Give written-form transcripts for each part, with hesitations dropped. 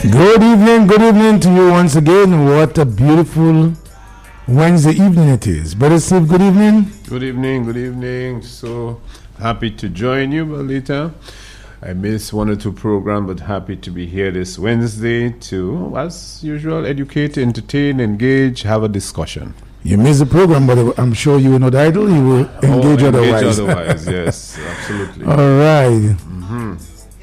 Good evening to you once again. What a beautiful Wednesday evening it is. Brother Steve, good evening. Good evening. So happy to join you, Balita. I missed one or two programs, but happy to be here this Wednesday to, as usual, educate, entertain, engage, have a discussion. You missed the program, but I'm sure you were not idle. You will engage otherwise. Yes, absolutely. All right. Mm-hmm.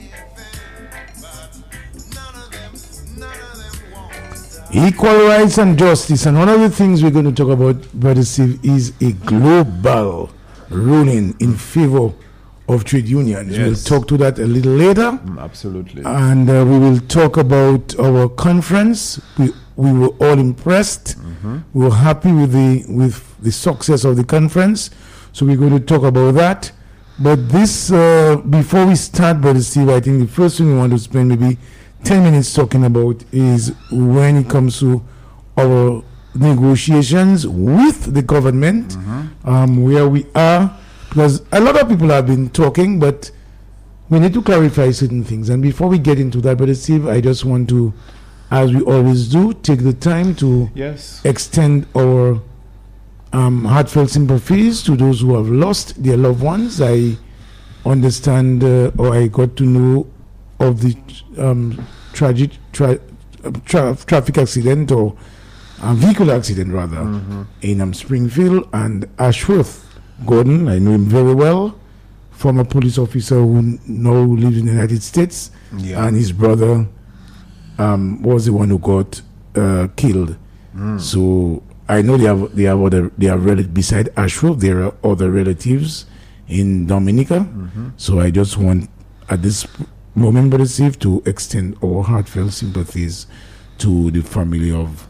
Equal rights and justice. And one of the things we're going to talk about, Brother Steve, is a global ruling in favor of trade unions. Yes. We'll talk to that a little later. Absolutely. And we will talk about our conference. We were all impressed. Mm-hmm. We were happy with the success of the conference. So we're going to talk about that. But this, before we start, Brother Steve, I think the first thing we want to spend maybe 10 minutes talking about is when it comes to our negotiations with the government, mm-hmm. Where we are, because a lot of people have been talking, but we need to clarify certain things. And before we get into that, Brother Steve, I just want to, as we always do, take the time to extend our heartfelt sympathies to those who have lost their loved ones. I understand, or I got to know of the tragic traffic accident or vehicle accident rather, mm-hmm. in Springfield, and Ashworth Gordon, I know him very well, former police officer who now lives in the United States, and his brother was the one who got killed. So I know they have relatives beside Ashworth. There are other relatives in Dominica. Mm-hmm. So I just want at this moment, Brother Steve, to extend our heartfelt sympathies to the family of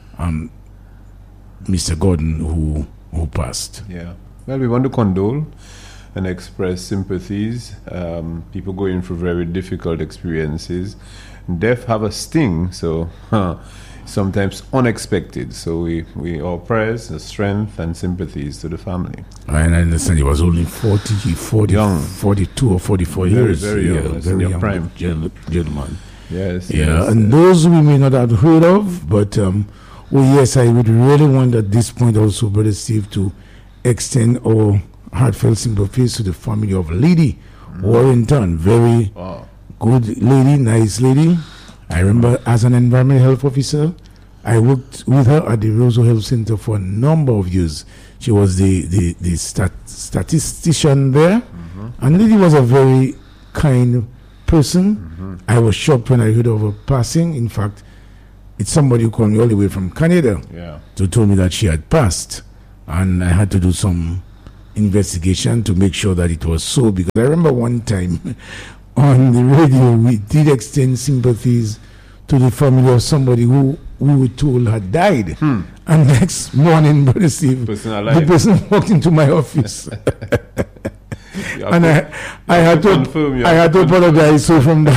Mr. Gordon who passed. Yeah. Well, we want to condole and express sympathies. People going through very difficult experiences. Death have a sting, so sometimes unexpected. So we all prayers, strength and sympathies to the family. And I understand he was only 42 or 44 years. Very young. Very young prime. Gentleman. Yes. Yeah, yes, and those we may not have heard of, but I would really want at this point also, Brother Steve, to extend our heartfelt sympathies to the family of Lady Warrington. Very good lady, nice lady. I remember as an environmental health officer, I worked with her at the Roseau Health Center for a number of years. She was the statistician there, and Lady was a very kind person. I was shocked when I heard of her passing. In fact, it's somebody who called me all the way from Canada to tell me that she had passed, and I had to do some investigation to make sure that it was so, because I remember one time on the radio we did extend sympathies to the family of somebody who we were told had died, and next morning, Brother Steve, the person walked into my office. And I had to apologize. So from that